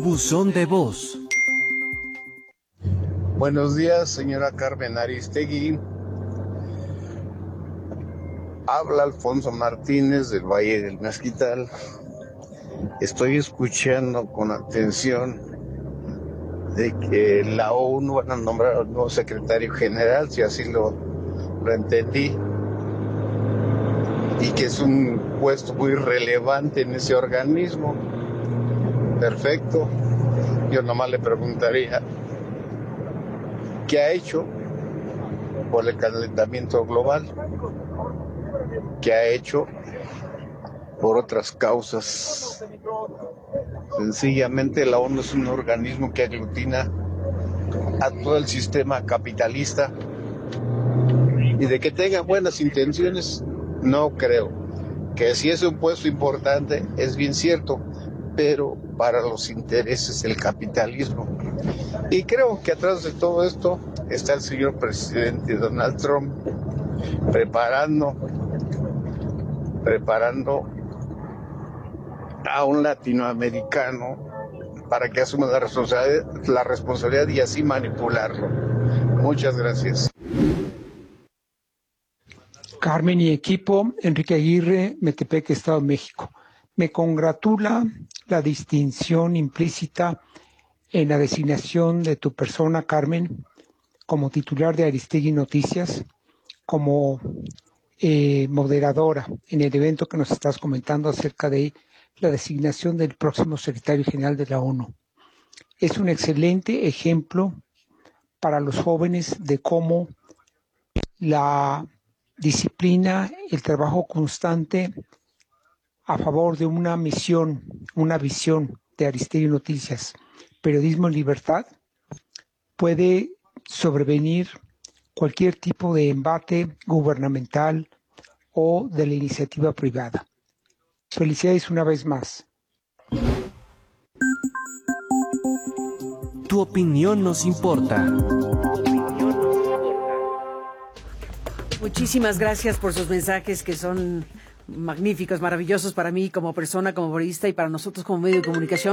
Buzón de voz. Buenos días, señora Carmen Aristegui. Habla Alfonso Martínez del Valle del Mezquital. Estoy escuchando con atención de que la ONU van a nombrar al nuevo secretario general, si así lo entendí, y que es un puesto muy relevante en ese organismo. Perfecto. Yo nomás le preguntaría, ¿qué ha hecho por el calentamiento global? ¿Qué ha hecho por otras causas? Sencillamente la ONU es un organismo que aglutina a todo el sistema capitalista, y de que tenga buenas intenciones, no creo. Que si es un puesto importante, es bien cierto, pero para los intereses del capitalismo. Y creo que atrás de todo esto está el señor presidente Donald Trump preparando a un latinoamericano para que asuma la responsabilidad y así manipularlo. Muchas gracias. Carmen y equipo, Enrique Aguirre, Metepec, Estado de México. Me congratula la distinción implícita en la designación de tu persona, Carmen, como titular de Aristegui Noticias, como moderadora en el evento que nos estás comentando acerca de la designación del próximo secretario general de la ONU. Es un excelente ejemplo para los jóvenes de cómo la disciplina, el trabajo constante a favor de una misión, una visión de Aristegui Noticias, periodismo en libertad, puede sobrevenir cualquier tipo de embate gubernamental o de la iniciativa privada. Felicidades una vez más. Tu opinión nos importa. Muchísimas gracias por sus mensajes que son magníficos, maravillosos para mí como persona, como periodista y para nosotros como medio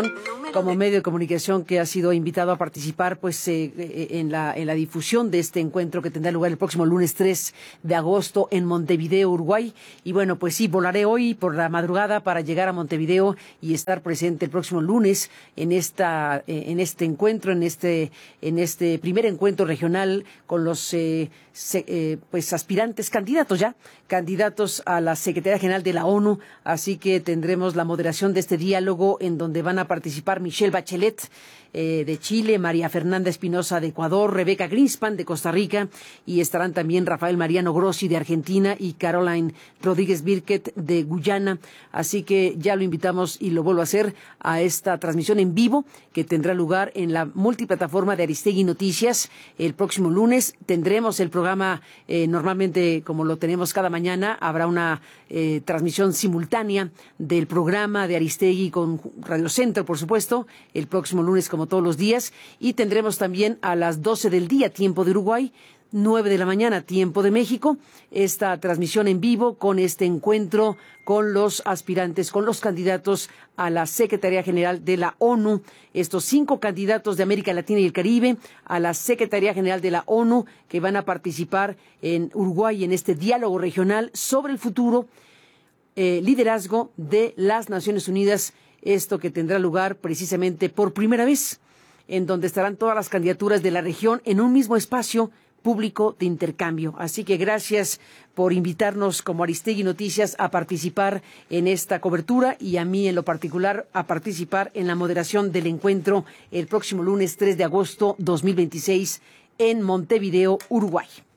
de comunicación que ha sido invitado a participar pues en la difusión de este encuentro que tendrá lugar el próximo lunes 3 de agosto en Montevideo, Uruguay. Y bueno, pues sí, volaré hoy por la madrugada para llegar a Montevideo y estar presente el próximo lunes en este encuentro, en este primer encuentro regional con los pues aspirantes, candidatos a la Secretaría General de la ONU, así que tendremos la moderación de este diálogo en donde van a participar Michelle Bachelet de Chile, María Fernanda Espinosa de Ecuador, Rebeca Greenspan de Costa Rica, y estarán también Rafael Mariano Grossi de Argentina y Caroline Rodríguez Birket de Guyana. Así que ya lo invitamos y lo vuelvo a hacer a esta transmisión en vivo que tendrá lugar en la multiplataforma de Aristegui Noticias. El próximo lunes tendremos el programa normalmente como lo tenemos cada mañana. Habrá una transmisión simultánea del programa de Aristegui con Radio Centro, por supuesto, el próximo lunes como todos los días, y tendremos también a las 12 del día, tiempo de Uruguay, 9 de la mañana, tiempo de México, esta transmisión en vivo con este encuentro con los aspirantes, con los candidatos a la Secretaría General de la ONU, estos 5 candidatos de América Latina y el Caribe a la Secretaría General de la ONU que van a participar en Uruguay en este diálogo regional sobre el futuro liderazgo de las Naciones Unidas, esto que tendrá lugar precisamente por primera vez, en donde estarán todas las candidaturas de la región en un mismo espacio público de intercambio. Así que gracias por invitarnos como Aristegui Noticias a participar en esta cobertura y a mí en lo particular a participar en la moderación del encuentro el próximo lunes 3 de agosto 2026 en Montevideo, Uruguay.